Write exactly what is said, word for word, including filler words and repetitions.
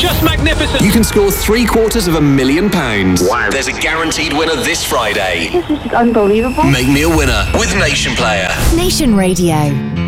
just magnificent. You can score three quarters of a million pounds. Wow. There's a guaranteed winner this Friday. This is unbelievable. Make me a winner with Nation Player. Nation Radio.